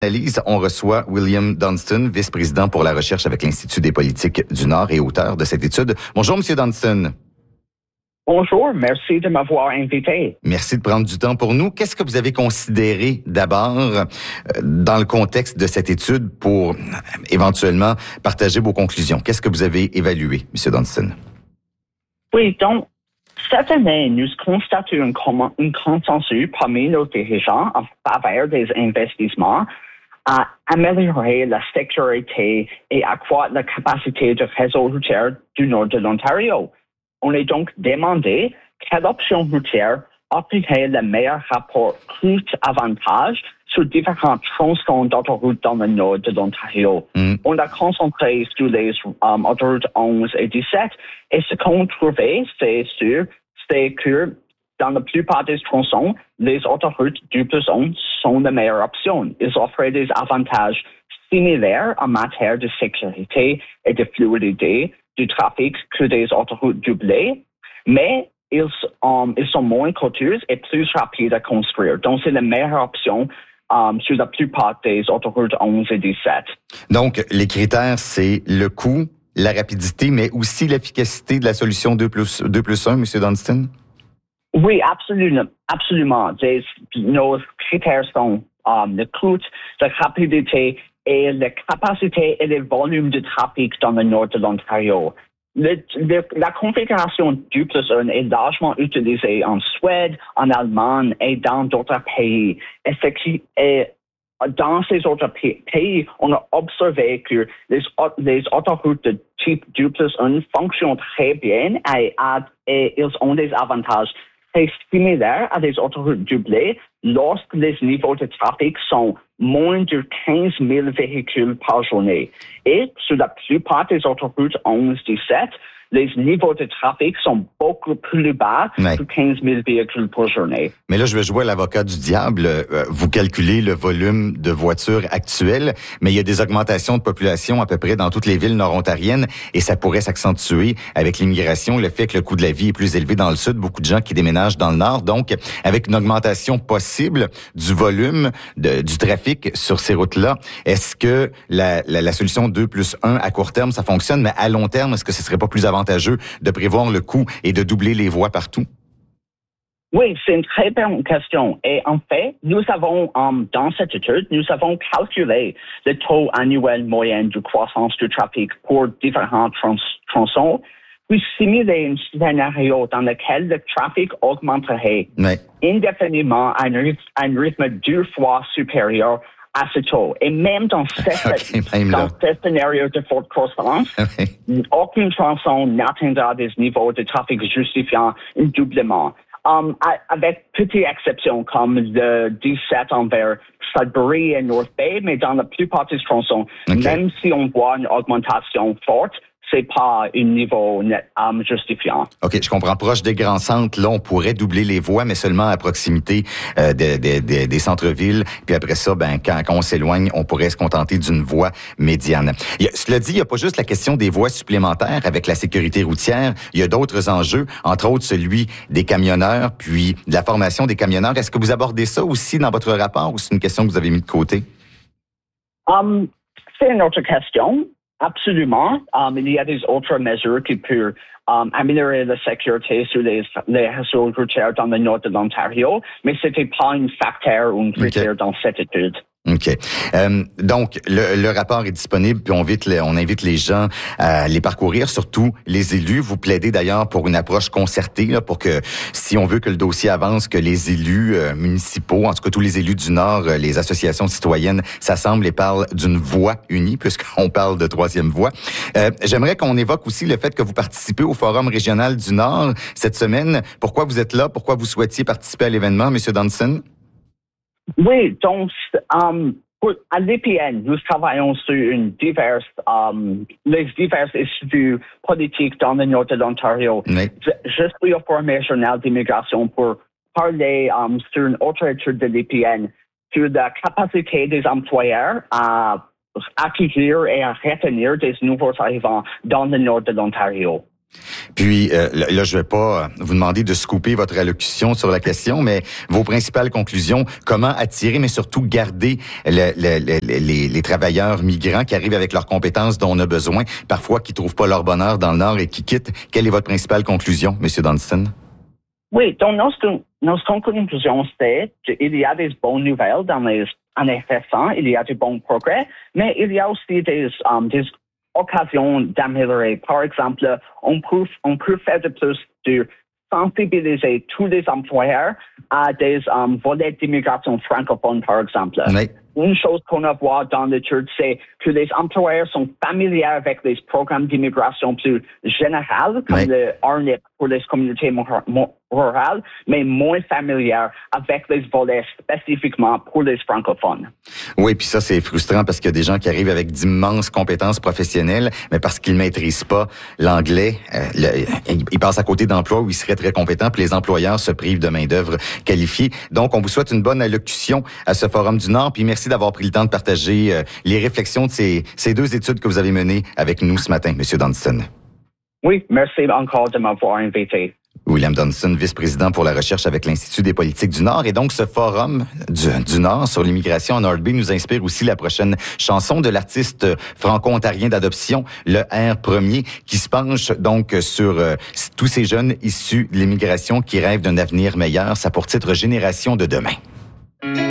Analyse, on reçoit William Dunston, vice-président pour la recherche avec l'Institut des politiques du Nord et auteur de cette étude. Bonjour, Monsieur Dunston. Bonjour, merci de m'avoir invité. Merci de prendre du temps pour nous. Qu'est-ce que vous avez considéré d'abord dans le contexte de cette étude pour éventuellement partager vos conclusions? Qu'est-ce que vous avez évalué, Monsieur Dunston? Oui, donc, cette année, nous constatons un consensus parmi nos dirigeants en faveur des investissements à améliorer la sécurité et accroître la capacité de réseau routier du nord de l'Ontario. On est donc demandé quelle option routière offrirait le meilleur rapport coût-avantage sur différents tronçons d'autoroutes dans le nord de l'Ontario. On a concentré sur les autoroutes 11 et 17 et ce qu'on trouvait, c'est que dans la plupart des tronçons, les autoroutes 2+1 sont la meilleure option. Ils offrent des avantages similaires en matière de sécurité et de fluidité du trafic que des autoroutes doublées, mais ils sont moins coûteuses et plus rapides à construire. Donc, c'est la meilleure option sur la plupart des autoroutes 11 et 17. Donc, les critères, c'est le coût, la rapidité, mais aussi l'efficacité de la solution 2+1, M. Dunston? Oui, absolument. Nos critères sont le coût, la rapidité et la capacité et le volume de trafic dans le nord de l'Ontario. La configuration 2+1 est largement utilisée en Suède, en Allemagne et dans d'autres pays. Et dans ces autres pays, on a observé que les autoroutes de type 2+1 fonctionnent très bien et ils ont des avantages très similaires à des autoroutes doublées lorsque les niveaux de trafic sont moins de 15 000 véhicules par journée. Et sur la plupart des autoroutes 11-17, les niveaux de trafic sont beaucoup plus bas que 15 000 véhicules par journée. Mais là, je vais jouer à l'avocat du diable. Vous calculez le volume de voitures actuelles, mais il y a des augmentations de population à peu près dans toutes les villes nord-ontariennes et ça pourrait s'accentuer avec l'immigration, le fait que le coût de la vie est plus élevé dans le sud, beaucoup de gens qui déménagent dans le nord. Donc, avec une augmentation possible du volume du trafic sur ces routes-là, est-ce que la solution 2+1 à court terme, ça fonctionne, mais à long terme, est-ce que ce serait pas plus avantageux de prévoir le coût et de doubler les voies partout? Oui, c'est une très bonne question. Et en fait, nous avons, dans cette étude, nous avons calculé le taux annuel moyen de croissance du trafic pour différents tronçons, puis simulé un scénario dans lequel le trafic augmenterait indéfiniment à un rythme 2 fois supérieur à ce taux. Et même dans ce scénario de forte croissance, aucun tronçon n'atteindra des niveaux de trafic justifiant un doublement. Avec petites exceptions comme le 17 envers Sudbury et North Bay, mais dans la plupart des tronçons, même si on voit une augmentation forte, c'est pas un niveau justifiant. OK, je comprends. Proche des grands centres, là, on pourrait doubler les voies, mais seulement à proximité des centres-villes. Puis après ça, quand on s'éloigne, on pourrait se contenter d'une voie médiane. Cela dit, il n'y a pas juste la question des voies supplémentaires avec la sécurité routière. Il y a d'autres enjeux, entre autres celui des camionneurs, puis de la formation des camionneurs. Est-ce que vous abordez ça aussi dans votre rapport ou c'est une question que vous avez mis de côté? C'est une autre question. Absolument. Il y a des autres mesures qui peuvent améliorer la sécurité sur les réseaux routiers dans le nord de l'Ontario, mais ce n'était pas un facteur ou un critère dans cette étude. OK. Donc, le rapport est disponible, puis on invite les gens à les parcourir, surtout les élus. Vous plaidez d'ailleurs pour une approche concertée, là, pour que, si on veut que le dossier avance, que les élus municipaux, en tout cas tous les élus du Nord, les associations citoyennes, s'assemblent et parlent d'une voie unie, puisqu'on parle de troisième voie. J'aimerais qu'on évoque aussi le fait que vous participez au Forum régional du Nord cette semaine. Pourquoi vous êtes là? Pourquoi vous souhaitiez participer à l'événement, M. Dunston? Oui, donc, à l'EPN, nous travaillons sur les diverses issues politiques dans le nord de l'Ontario. Je suis au Forum régional d'immigration pour parler sur une autre étude de l'EPN sur la capacité des employeurs à accueillir et à retenir des nouveaux arrivants dans le nord de l'Ontario. Puis là, je vais pas vous demander de scooper votre allocution sur la question, mais vos principales conclusions, comment attirer, mais surtout garder les travailleurs migrants qui arrivent avec leurs compétences dont on a besoin, parfois qui trouvent pas leur bonheur dans le Nord et qui quittent. Quelle est votre principale conclusion, Monsieur Dunstan? Oui, donc notre conclusion, c'est qu'il y a des bonnes nouvelles dans les années récentes, il y a du bon progrès, mais il y a aussi des occasions d'améliorer. Par exemple, on peut faire de plus de sensibiliser tous les employeurs à des volets d'immigration francophone, par exemple. Oui. Une chose qu'on a vu dans l'étude, c'est que les employeurs sont familiers avec les programmes d'immigration plus généraux, comme le RNIP pour les communautés rurales, mais moins familiers avec les volets spécifiquement pour les francophones. Oui, puis ça, c'est frustrant parce qu'il y a des gens qui arrivent avec d'immenses compétences professionnelles, mais parce qu'ils ne maîtrisent pas l'anglais, ils passent à côté d'emplois où ils seraient très compétents, puis les employeurs se privent de main-d'œuvre qualifiée. Donc, on vous souhaite une bonne allocution à ce Forum du Nord, puis merci d'avoir pris le temps de partager les réflexions de ces deux études que vous avez menées avec nous ce matin, M. Dunstan. Oui, merci encore de m'avoir invité. William Dunstan, vice-président pour la recherche avec l'Institut des politiques du Nord. Et donc, ce forum du Nord sur l'immigration en North Bay nous inspire aussi la prochaine chanson de l'artiste franco-ontarien d'adoption, le R Premier, qui se penche donc sur tous ces jeunes issus de l'immigration qui rêvent d'un avenir meilleur. Ça pour titre Génération de demain.